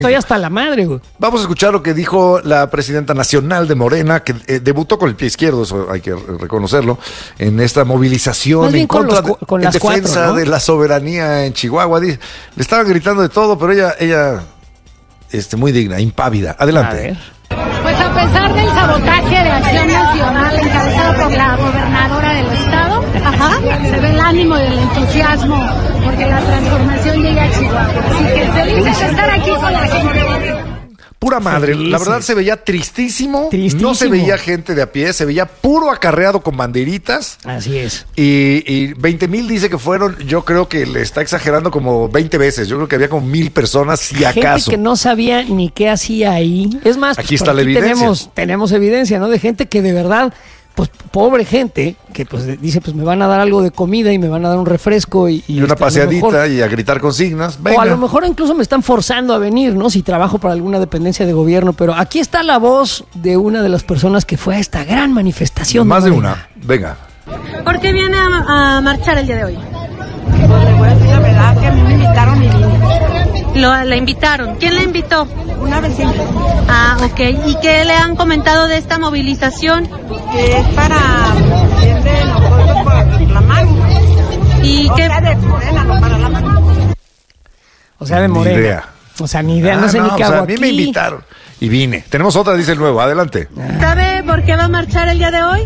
Estoy hasta la madre, güey. Vamos a escuchar lo que dijo la presidenta nacional de Morena, que debutó con el pie izquierdo, eso hay que reconocerlo, en esta movilización en contra en defensa 4, ¿no? de la soberanía en Chihuahua. Le estaban gritando de todo, pero ella muy digna, impávida. Adelante. Pues a pesar del sabotaje de Acción Nacional encabezado por la gobernadora del estado, se ve el ánimo y el entusiasmo porque la transformación llega a Chihuahua. Así que felices de estar aquí con la gente. Pura madre, la verdad se veía tristísimo, no se veía gente de a pie, se veía puro acarreado con banderitas. Así es. Y 20,000 dice que fueron, yo creo que le está exagerando como 20 veces, yo creo que había como 1,000 personas, si acaso. Gente que no sabía ni qué hacía ahí. Es más, aquí está la evidencia. Tenemos evidencia, ¿no? De gente que de verdad, pues pobre gente, que pues dice, pues me van a dar algo de comida y me van a dar un refresco y una paseadita y a gritar consignas. Venga. O a lo mejor incluso me están forzando a venir, ¿no? Si trabajo para alguna dependencia de gobierno, pero aquí está la voz de una de las personas que fue a esta gran manifestación. Más de una, venga. ¿Por qué viene a marchar el día de hoy? Pues le voy a decir la verdad, que a mí me invitaron y vine. La invitaron. ¿Quién la invitó? Una vecina. Ah, ok. ¿Y qué le han comentado de esta movilización? Que es para bien de nosotros por la mano. ¿Y qué? O sea, de Morena, no para la mano. O sea, de Morena. Ni idea. O sea, ni idea, no sé ni qué hago aquí. A mí me invitaron y vine. Tenemos otra, dice el nuevo, adelante. ¿Sabe por qué va a marchar el día de hoy?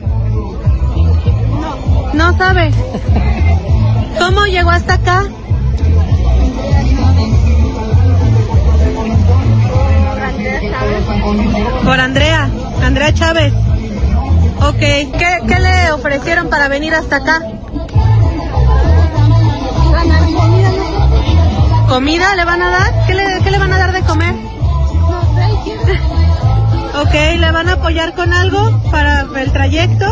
No sabe. ¿Cómo llegó hasta acá? Por Andrea Chávez. Ok, ¿qué le ofrecieron para venir hasta acá? ¿Comida le van a dar? ¿Qué le van a dar de comer? Ok, ¿le van a apoyar con algo para el trayecto?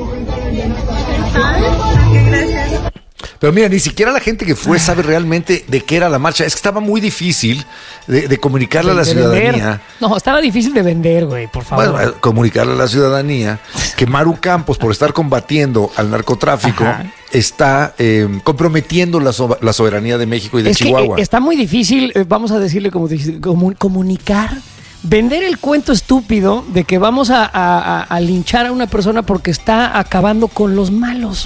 Ok, gracias. Pero mira, ni siquiera la gente que fue sabe realmente de qué era la marcha. Es que estaba muy difícil de comunicarle a la ciudadanía. Vender. No, estaba difícil de vender, güey, por favor. Bueno, comunicarle a la ciudadanía que Maru Campos, por estar combatiendo al narcotráfico, está comprometiendo la soberanía de México y de Chihuahua. Que, está muy difícil, vamos a decirle como comunicar. Vender el cuento estúpido de que vamos a linchar a una persona porque está acabando con los malos.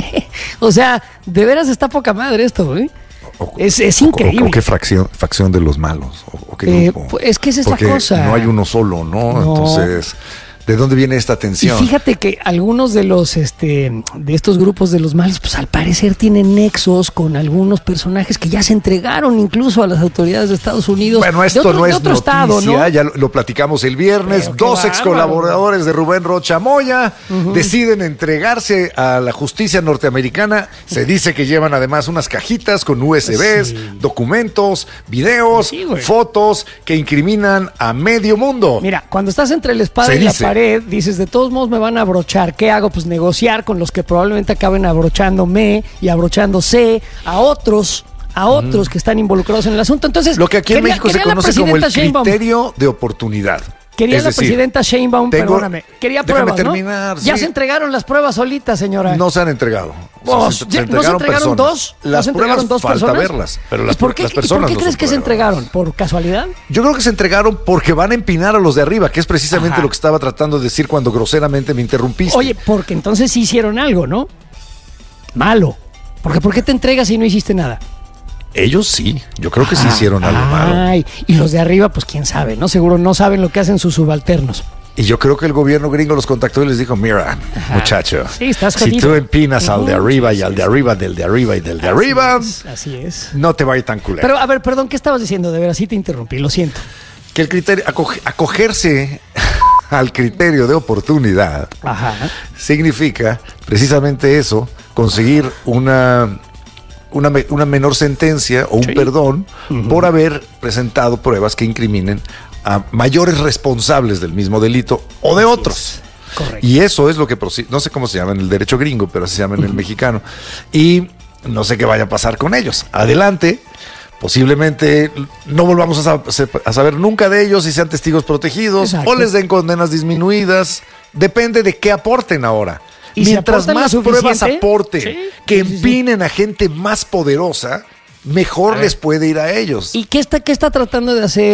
O sea, de veras está poca madre esto, güey. Es increíble. ¿O qué facción de los malos? ¿O qué grupo? Es que es esa porque cosa. No hay uno solo, ¿no? Entonces, ¿de dónde viene esta tensión? Y fíjate que algunos de los de estos grupos de los malos, pues al parecer tienen nexos con algunos personajes que ya se entregaron incluso a las autoridades de Estados Unidos. Bueno, esto no es noticia, estado, ¿no? Ya lo platicamos el viernes. Pero 2 ex colaboradores de Rubén Rocha Moya deciden entregarse a la justicia norteamericana. Se dice que llevan además unas cajitas con USBs, documentos, videos, fotos que incriminan a medio mundo. Mira, cuando estás entre la espada y la pared, dices, de todos modos me van a abrochar. ¿Qué hago? Pues negociar con los que probablemente acaben abrochándome y abrochándose a otros que están involucrados en el asunto. Entonces, lo que aquí en México se conoce como el criterio de oportunidad. Quería la presidenta Sheinbaum, perdóname. Quería pruebas, terminar, ¿no? Ya se entregaron las pruebas solitas, señora. No se han entregado. ¿No se entregaron dos? Las pruebas dos falta personas? Verlas, pero las ¿Por qué personas crees que se entregaron? ¿Por casualidad? Yo creo que se entregaron porque van a empinar a los de arriba, que es precisamente lo que estaba tratando de decir cuando groseramente me interrumpiste. Oye, porque entonces sí hicieron algo, ¿no? Malo. Porque ¿por qué te entregas si no hiciste nada? Ellos sí, yo creo que sí hicieron algo malo. Y los de arriba, pues quién sabe, ¿no? Seguro no saben lo que hacen sus subalternos. Y yo creo que el gobierno gringo los contactó y les dijo, mira, muchacho, si tú empinas al de arriba y al de arriba, del de arriba y del de arriba, así es. No te va a ir tan culero. Pero, a ver, perdón, ¿qué estabas diciendo? De veras, sí te interrumpí, lo siento. Que el criterio, acogerse al criterio de oportunidad significa precisamente eso, conseguir una menor sentencia o un perdón por haber presentado pruebas que incriminen a mayores responsables del mismo delito o de otros. Correcto. Y eso es lo que, no sé cómo se llama en el derecho gringo, pero así se llama en el mexicano. Y no sé qué vaya a pasar con ellos. Adelante. Posiblemente no volvamos a saber nunca de ellos y sean testigos protegidos. Exacto. O les den condenas disminuidas. Depende de qué aporten ahora. Y mientras más pruebas aporten que empinen a gente más poderosa, mejor les puede ir a ellos. ¿Y qué está tratando de hacer